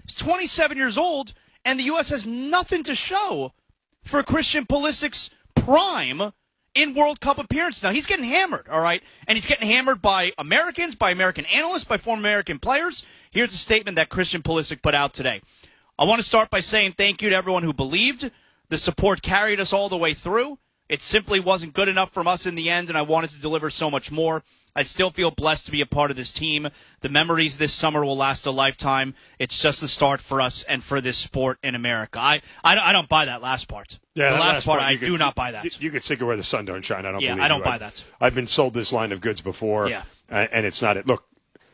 He's 27 years old, and the U.S. has nothing to show for Christian Pulisic's prime in World Cup appearance. Now, he's getting hammered, all right? And he's getting hammered by Americans, by American analysts, by former American players. Here's a statement that Christian Pulisic put out today. I want to start by saying thank you to everyone who believed. The support carried us all the way through. It simply wasn't good enough from us in the end, and I wanted to deliver so much more. I still feel blessed to be a part of this team. The memories this summer will last a lifetime. It's just the start for us and for this sport in America. I don't buy that last part. Yeah, the last part, I do not buy that. You could stick it where the sun don't shine. I don't believe I don't buy that. I've been sold this line of goods before, and it's not it. Look,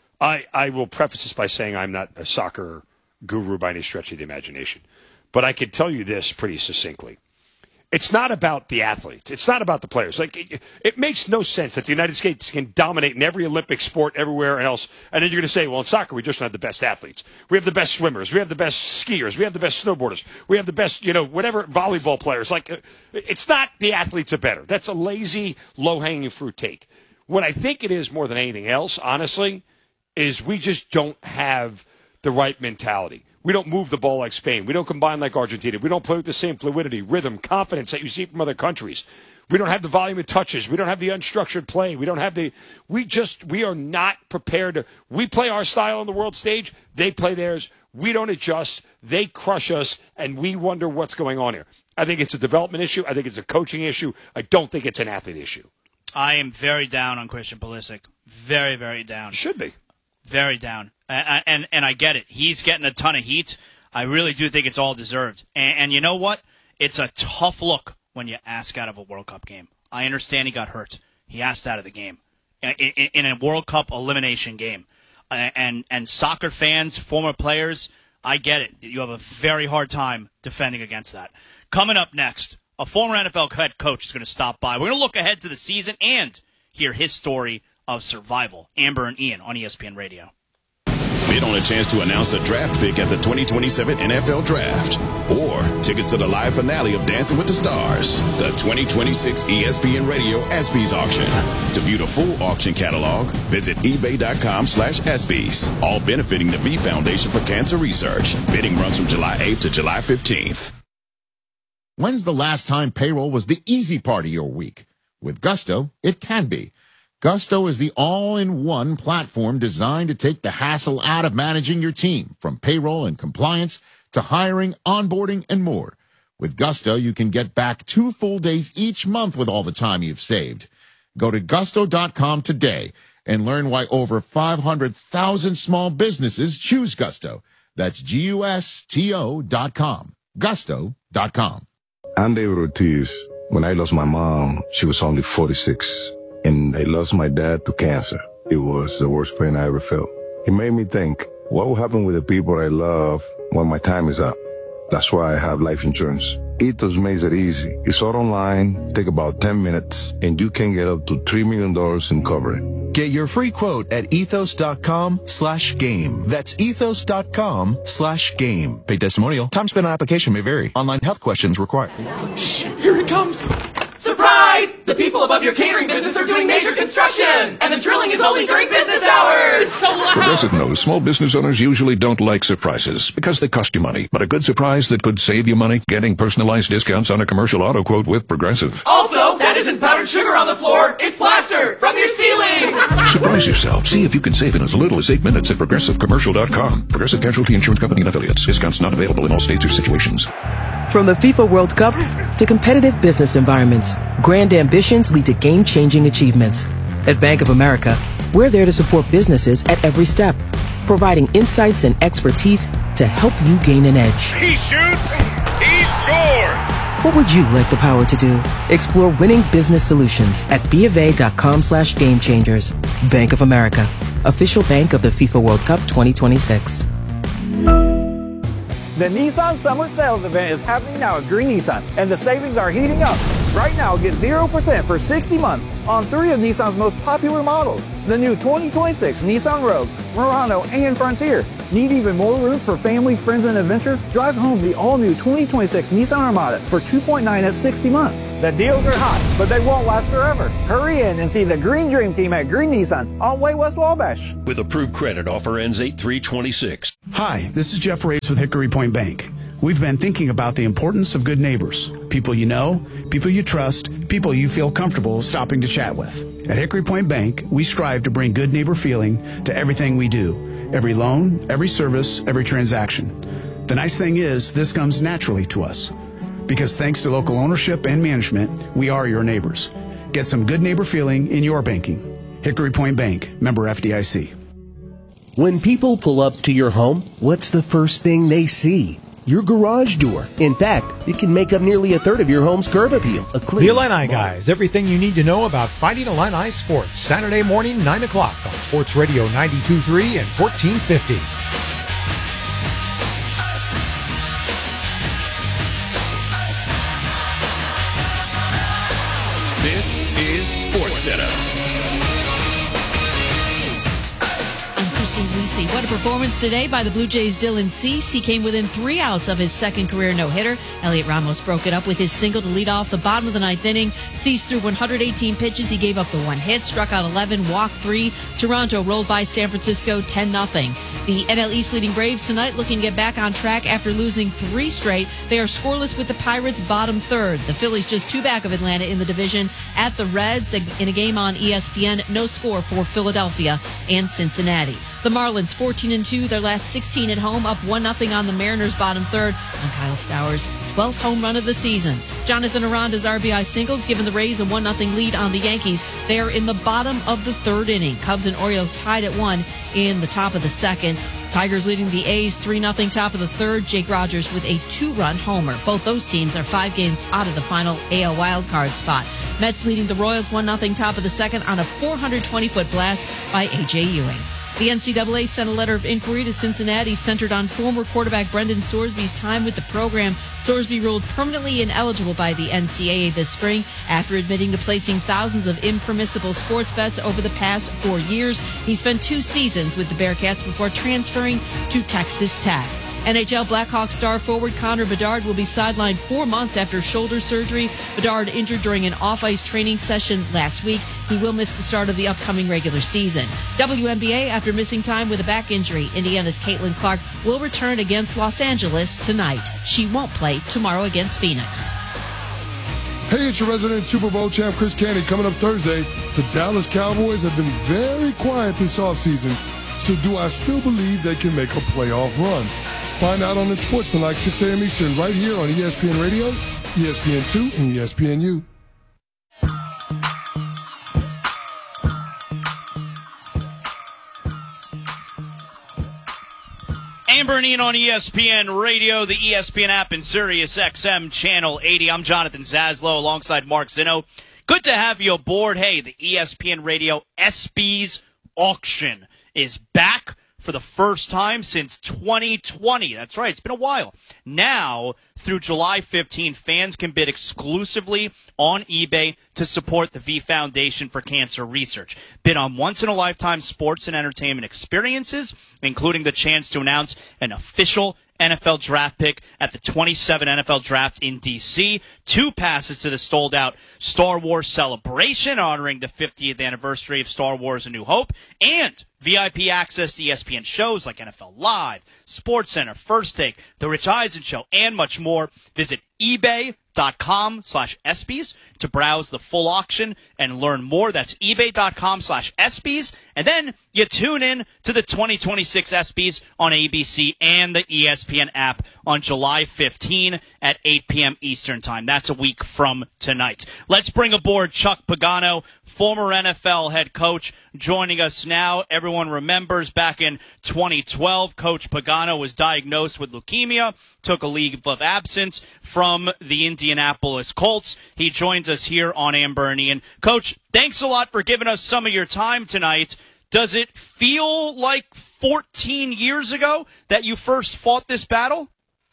I will preface this by saying I'm not a soccer guru by any stretch of the imagination, but I can tell you this pretty succinctly. It's not about the athletes. It's not about the players. Like it makes no sense that the United States can dominate in every Olympic sport everywhere else, and then you're going to say, well, in soccer, we just don't have the best athletes. We have the best swimmers. We have the best skiers. We have the best snowboarders. We have the best, whatever, volleyball players. Like, it's not the athletes are better. That's a lazy, low-hanging fruit take. What I think it is more than anything else, honestly, is we just don't have the right mentality. We don't move the ball like Spain. We don't combine like Argentina. We don't play with the same fluidity, rhythm, confidence that you see from other countries. We don't have the volume of touches. We don't have the unstructured play. We don't have we are not prepared to, we play our style on the world stage. They play theirs. We don't adjust. They crush us, and we wonder what's going on here. I think it's a development issue. I think it's a coaching issue. I don't think it's an athlete issue. I am very down on Christian Pulisic. Very, very down. Should be. Very down. And I get it. He's getting a ton of heat. I really do think it's all deserved. And you know what? It's a tough look when you ask out of a World Cup game. I understand he got hurt. He asked out of the game in a World Cup elimination game. And soccer fans, former players, I get it. You have a very hard time defending against that. Coming up next, a former NFL head coach is going to stop by. We're going to look ahead to the season and hear his story of survival. Amber and Ian on ESPN Radio. Bid on a chance to announce a draft pick at the 2027 NFL Draft. Or tickets to the live finale of Dancing with the Stars. The 2026 ESPN Radio ESPYs auction. To view the full auction catalog, visit ebay.com/ESPYs. All benefiting the V Foundation for Cancer Research. Bidding runs from July 8th to July 15th. When's the last time payroll was the easy part of your week? With Gusto, it can be. Gusto is the all-in-one platform designed to take the hassle out of managing your team, from payroll and compliance to hiring, onboarding, and more. With Gusto, you can get back 2 full days each month with all the time you've saved. Go to gusto.com today and learn why over 500,000 small businesses choose Gusto. That's GUSTO.com. Gusto.com. I'm David Ortiz. When I lost my mom, she was only 46. And I lost my dad to cancer. It was the worst pain I ever felt. It made me think, what will happen with the people I love when my time is up? That's why I have life insurance. Ethos makes it easy. It's all online, take about 10 minutes, and you can get up to $3 million in coverage. Get your free quote at ethos.com/game. That's ethos.com/game. Paid testimonial. Time spent on application may vary. Online health questions required. Shh, here it comes. Surprise! The people above your catering business are doing major construction, and the drilling is only during business hours! It's so loud! Progressive knows small business owners usually don't like surprises because they cost you money. But a good surprise that could save you money? Getting personalized discounts on a commercial auto quote with Progressive. Also, that isn't powdered sugar on the floor, it's plaster from your ceiling! Surprise yourself. See if you can save in as little as 8 minutes at ProgressiveCommercial.com. Progressive Casualty Insurance Company and Affiliates. Discounts not available in all states or situations. From the FIFA World Cup to competitive business environments, grand ambitions lead to game-changing achievements. At Bank of America, we're there to support businesses at every step, providing insights and expertise to help you gain an edge. He shoots, he scores! What would you like the power to do? Explore winning business solutions at BofA.com/gamechangers. Bank of America, official bank of the FIFA World Cup 2026. The Nissan Summer Sales Event is happening now at Green Nissan, and the savings are heating up. Right now, get 0% for 60 months on 3 of Nissan's most popular models. The new 2026 Nissan Rogue, Murano, and Frontier. Need even more room for family, friends, and adventure? Drive home the all-new 2026 Nissan Armada for $2.9 at 60 months. The deals are hot, but they won't last forever. Hurry in and see the Green Dream Team at Green Nissan on Way West Wabash. With approved credit, offer ends 8/3/26. Hi, this is Jeff Raves with Hickory Point Bank. We've been thinking about the importance of good neighbors. People you know, people you trust, people you feel comfortable stopping to chat with. At Hickory Point Bank, we strive to bring good neighbor feeling to everything we do. Every loan, every service, every transaction. The nice thing is, this comes naturally to us. Because thanks to local ownership and management, we are your neighbors. Get some good neighbor feeling in your banking. Hickory Point Bank, member FDIC. When people pull up to your home, what's the first thing they see? Your garage door. In fact, it can make up nearly a third of your home's curb appeal. The Illini Guys, everything you need to know about Fighting Illini sports. Saturday morning, 9 o'clock on Sports Radio 92.3 and 1450. This is SportsCenter. Christine Lisi. What a performance today by the Blue Jays' Dylan Cease. He came within 3 outs of his second career no-hitter. Elliot Ramos broke it up with his single to lead off the bottom of the ninth inning. Cease threw 118 pitches. He gave up the one hit, struck out 11, walked 3. Toronto rolled by San Francisco 10-0. The NL East leading Braves tonight looking to get back on track after losing 3 straight. They are scoreless with the Pirates bottom third. The Phillies just 2 back of Atlanta in the division at the Reds. In a game on ESPN, no score for Philadelphia and Cincinnati. The Marlins 14-2, their last 16 at home, up 1-0 on the Mariners bottom third on Kyle Stowers' 12th home run of the season. Jonathan Aranda's RBI singles given the Rays a 1-0 lead on the Yankees. They are in the bottom of the third inning. Cubs and Orioles tied at 1 in the top of the second. Tigers leading the A's 3-0 top of the third. Jake Rogers with a 2-run homer. Both those teams are 5 games out of the final AL wildcard spot. Mets leading the Royals 1-0 top of the second on a 420-foot blast by A.J. Ewing. The NCAA sent a letter of inquiry to Cincinnati centered on former quarterback Brendan Sorsby's time with the program. Sorsby ruled permanently ineligible by the NCAA this spring after admitting to placing thousands of impermissible sports bets over the past 4 years. He spent 2 seasons with the Bearcats before transferring to Texas Tech. NHL Blackhawks star forward Connor Bedard will be sidelined 4 months after shoulder surgery. Bedard injured during an off-ice training session last week. He will miss the start of the upcoming regular season. WNBA, after missing time with a back injury, Indiana's Caitlin Clark will return against Los Angeles tonight. She won't play tomorrow against Phoenix. Hey, it's your resident Super Bowl champ Chris Candy. Coming up Thursday, the Dallas Cowboys have been very quiet this offseason. So do I still believe they can make a playoff run? Find out on It's Sportsmanlike 6 a.m. Eastern right here on ESPN Radio, ESPN2, and ESPNU. Amber and Ian on ESPN Radio, the ESPN app, and Sirius XM Channel 80. I'm Jonathan Zaslow alongside Mark Zinno. Good to have you aboard. Hey, the ESPN Radio ESPYs auction is back for the first time since 2020. That's right, it's been a while. Now, through July 15, fans can bid exclusively on eBay to support the V Foundation for Cancer Research. Bid on once-in-a-lifetime sports and entertainment experiences, including the chance to announce an official NFL draft pick at the 27 NFL Draft in D.C., 2 passes to the sold-out Star Wars Celebration honoring the 50th anniversary of Star Wars A New Hope, and VIP access to ESPN shows like NFL Live, SportsCenter, First Take, The Rich Eisen Show, and much more. Visit ebay.com/ESPYs to browse the full auction and learn more. That's ebay.com/ESPYs. And then you tune in to the 2026 ESPYs on ABC and the ESPN app on July 15 at 8 p.m. Eastern Time. That's a week from tonight. Let's bring aboard Chuck Pagano, former NFL head coach, joining us now. Everyone remembers back in 2012, Coach Pagano was diagnosed with leukemia, took a leave of absence from the Indianapolis Colts. He joins us here on Amber and Ian. Coach, thanks a lot for giving us some of your time tonight. Does it feel like 14 years ago that you first fought this battle?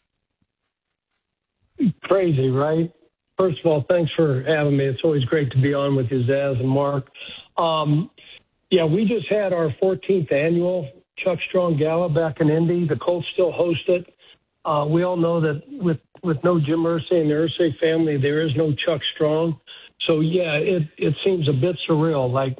Crazy, right? First of all, thanks for having me. It's always great to be on with you, Zaz and Mark. Yeah, we just had our 14th annual Chuck Strong Gala back in Indy. The Colts still host it. We all know that with no Jim Irsay and the Irsay family, there is no Chuck Strong. So, yeah, it seems a bit surreal. Like,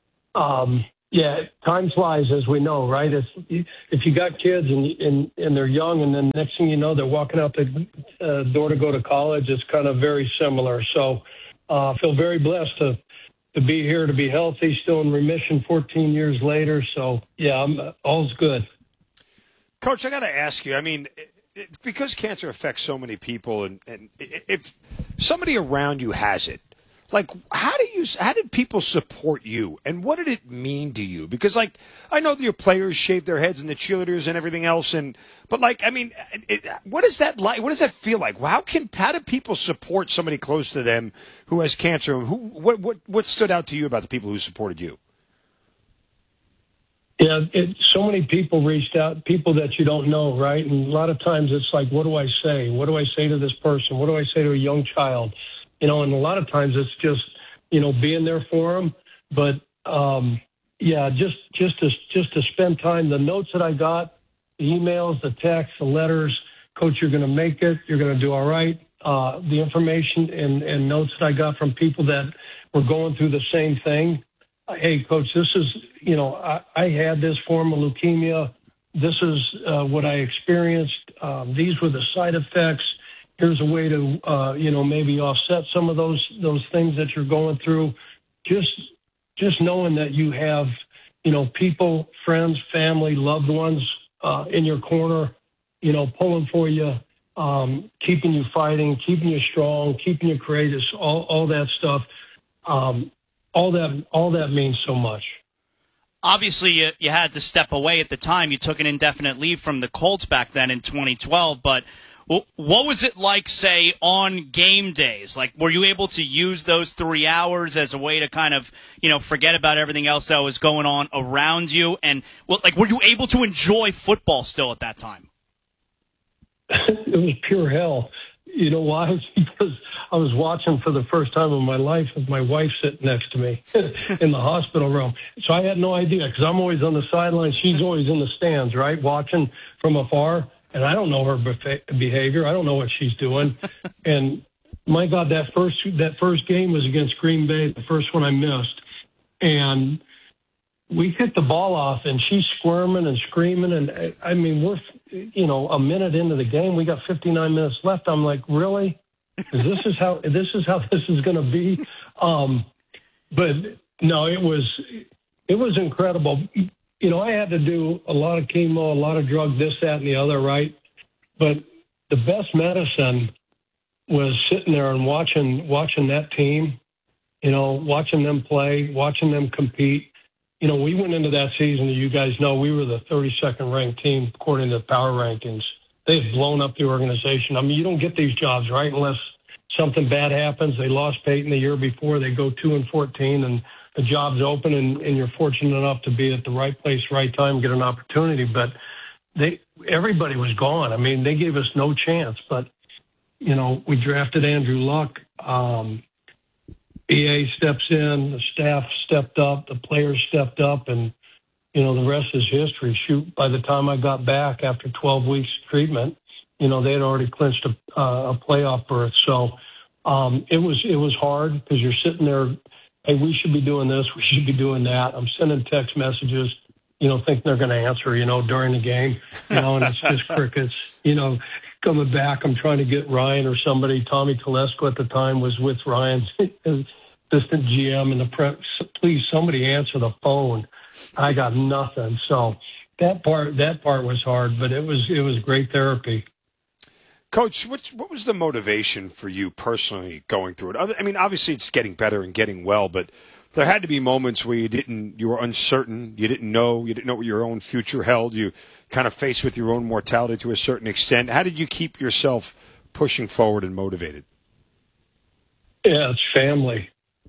time flies, as we know, right? If you got kids and they're young, and then next thing you know, they're walking out the door to go to college, it's kind of very similar. So I feel very blessed to be here, to be healthy, still in remission 14 years later. So, yeah, all's good. Coach, I got to ask you, I mean, it's because cancer affects so many people, and if somebody around you has it, like, how did people support you, and what did it mean to you? Because, like, I know that your players shave their heads and the cheerleaders and everything else, but like, I mean, what is that like? What does that feel like? How do people support somebody close to them who has cancer? What stood out to you about the people who supported you? Yeah, so many people reached out, people that you don't know, right? And a lot of times it's like, what do I say? What do I say to this person? What do I say to a young child? And a lot of times it's just, being there for them. But, just to spend time, the notes that I got, the emails, the texts, the letters, Coach, you're going to make it. You're going to do all right. The information and notes that I got from people that were going through the same thing. Hey, Coach, this is, I had this form of leukemia. This is what I experienced. These were the side effects. Here's a way to, maybe offset some of those things that you're going through. Just knowing that you have, people, friends, family, loved ones in your corner, pulling for you, keeping you fighting, keeping you strong, keeping you courageous, all that stuff. All that means so much. Obviously, you had to step away at the time. You took an indefinite leave from the Colts back then in 2012, but what was it like, say, on game days? Like, were you able to use those 3 hours as a way to kind of, forget about everything else that was going on around you? And, were you able to enjoy football still at that time? It was pure hell. You know why? Because I was watching for the first time in my life with my wife sitting next to me in the hospital room. So I had no idea, because I'm always on the sidelines. She's always in the stands, right, watching from afar. And I don't know her behavior. I don't know what she's doing. And my God, that first game was against Green Bay, the first one I missed. And we kicked the ball off, and she's squirming and screaming. And I mean, we're, a minute into the game. We got 59 minutes left. I'm like, really? This is how this is going to be? But no, it was incredible. I had to do a lot of chemo, a lot of drugs, this, that, and the other, right? But the best medicine was sitting there and watching that team, watching them play, watching them compete. We went into that season, you guys know, we were the 32nd ranked team according to the power rankings. They've blown up the organization. I mean, you don't get these jobs, right, unless something bad happens. They lost Peyton the year before. They go 2-14, and the job's open, and you're fortunate enough to be at the right place, right time, get an opportunity. But everybody was gone. I mean, they gave us no chance. But, we drafted Andrew Luck. BA steps in, the staff stepped up, the players stepped up, and, the rest is history. Shoot, by the time I got back after 12 weeks of treatment, they had already clinched a playoff berth. So it was hard, because you're sitting there, hey, we should be doing this, we should be doing that. I'm sending text messages, thinking they're going to answer, during the game, and it's just crickets, coming back. I'm trying to get Ryan or somebody. Tommy Telesco at the time was with Ryan's assistant GM in the prep. Please, somebody answer the phone. I got nothing. So that part was hard, but it was great therapy. Coach, what was the motivation for you personally going through it? I mean, obviously it's getting better and getting well, but there had to be moments where you were uncertain, you didn't know what your own future held, you kind of faced with your own mortality to a certain extent. How did you keep yourself pushing forward and motivated? Yeah, it's family.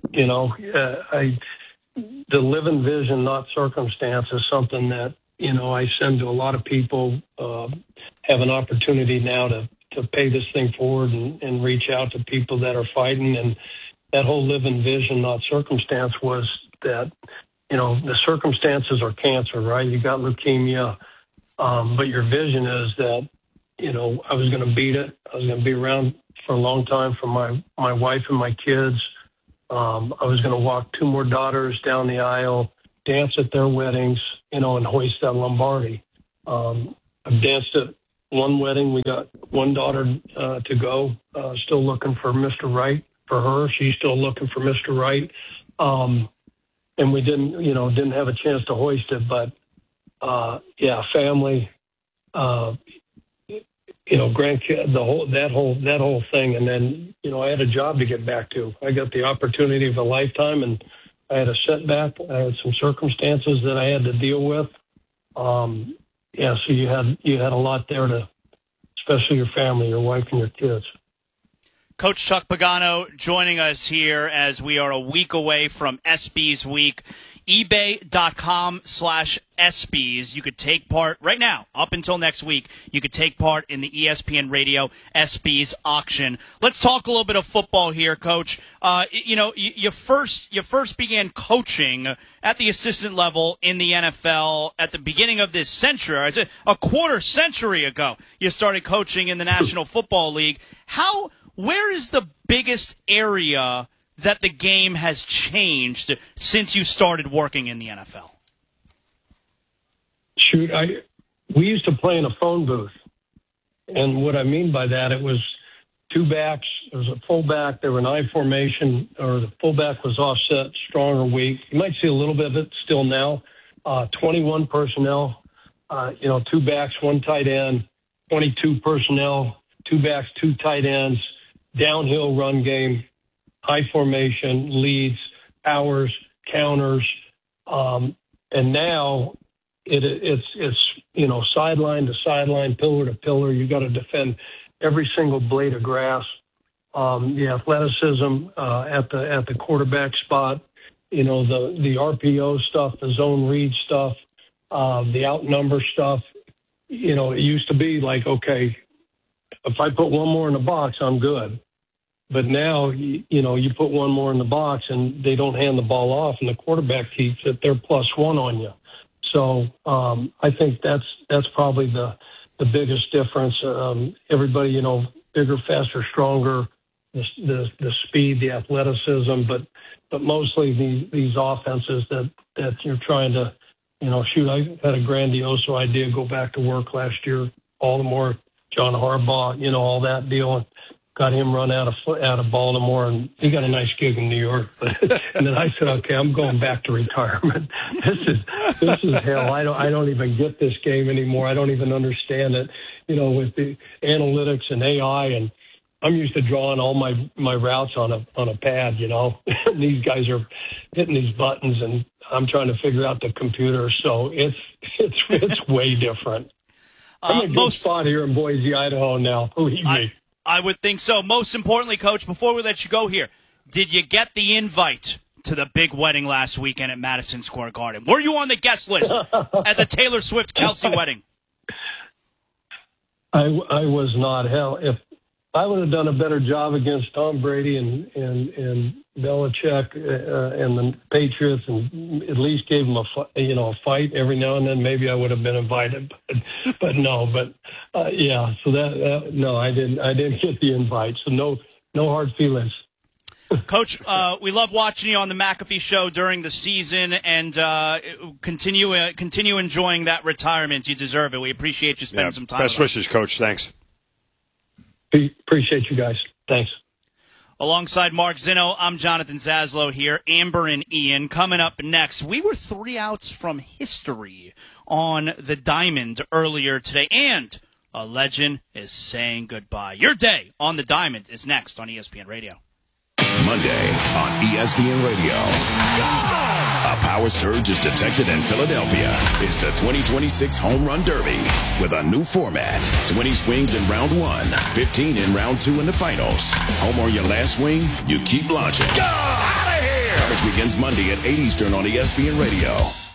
The living vision, not circumstance, is something that, I send to a lot of people, have an opportunity now to pay this thing forward and reach out to people that are fighting. And that whole living vision, not circumstance, was that, the circumstances are cancer, right? You got leukemia, but your vision is that, I was going to beat it. I was going to be around for a long time for my wife and my kids. I was going to walk 2 more daughters down the aisle, dance at their weddings, and hoist that Lombardi. I've danced at one wedding. We got one daughter to go, still looking for Mr. Right for her. She's still looking for Mr. Right. And we didn't have a chance to hoist it, but family, grandkid, that whole thing. And then, I had a job to get back to. I got the opportunity of a lifetime, and I had a setback. I had some circumstances that I had to deal with. So you had a lot there especially your family, your wife and your kids. Coach Chuck Pagano joining us here as we are a week away from ESPYs week. eBay.com/ESPYs. You could take part right now, up until next week. You could take part in the ESPN Radio ESPYs auction. Let's talk a little bit of football here, Coach. You first began coaching at the assistant level in the NFL at the beginning of this century. A quarter century ago, you started coaching in the National Football League. Where is the biggest area that the game has changed since you started working in the NFL? Shoot, we used to play in a phone booth. And what I mean by that, it was 2 backs. There was a fullback. They were an I formation, or the fullback was offset, strong or weak. You might see a little bit of it still now. 21 personnel, 2 backs, 1 tight end, 22 personnel, 2 backs, 2 tight ends, downhill run game, high formation, leads, powers, counters, and now it's sideline to sideline, pillar to pillar. You got to defend every single blade of grass. The athleticism at the quarterback spot, the RPO stuff, the zone read stuff, the outnumber stuff. It used to be like, okay, if I put 1 more in the box, I'm good. But now, you put 1 more in the box and they don't hand the ball off, and the quarterback keeps it, they're +1 on you. So I think that's probably the biggest difference. Everybody, bigger, faster, stronger, the speed, the athleticism, but mostly these offenses that you're trying to, I had a grandiose idea, go back to work last year, Baltimore, John Harbaugh, all that deal, and got him run out of Baltimore, and he got a nice gig in New York. And then I said, okay, I'm going back to retirement. This is hell. I don't even get this game anymore. I don't even understand it. With the analytics and AI, and I'm used to drawing all my routes on a pad. And these guys are hitting these buttons, and I'm trying to figure out the computer. So it's way different. I'm in a good spot here in Boise, Idaho now. Believe me. I would think so. Most importantly, Coach, before we let you go here, did you get the invite to the big wedding last weekend at Madison Square Garden? Were you on the guest list at the Taylor Swift-Kelsey wedding? I was not. Hell, if I would have done a better job against Tom Brady and Belichick and the Patriots, and at least gave them a fight every now and then, maybe I would have been invited. But no. So no, I didn't get the invite. So no hard feelings. Coach, we love watching you on the McAfee Show during the season, and continue enjoying that retirement. You deserve it. We appreciate you spending some time. Best wishes, Coach. Thanks. Appreciate you guys. Thanks. Alongside Mark Zinno, I'm Jonathan Zaslow here. Amber and Ian coming up next. We were 3 outs from history on the diamond earlier today, and a legend is saying goodbye. Your day on the diamond is next on ESPN Radio. Monday on ESPN Radio. A power surge is detected in Philadelphia. It's the 2026 Home Run Derby with a new format. 20 swings in round 1, 15 in round 2 in the finals. Home or your last swing, you keep launching. Go! Out of here! Coverage begins Monday at 8 Eastern on ESPN Radio.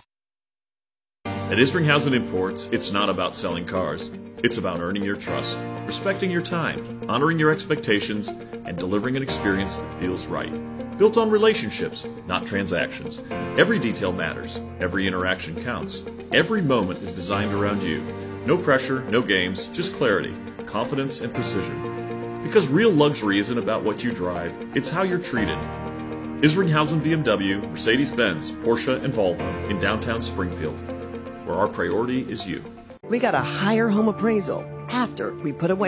At Isringhausen Imports, it's not about selling cars. It's about earning your trust, respecting your time, honoring your expectations, and delivering an experience that feels right. built on relationships, not transactions. Every detail matters. Every interaction counts. Every moment is designed around you. No pressure, no games, just clarity, confidence, and precision. Because real luxury isn't about what you drive, it's how you're treated. Isringhausen BMW, Mercedes-Benz, Porsche, and Volvo in downtown Springfield, where our priority is you. We got a higher home appraisal after we put away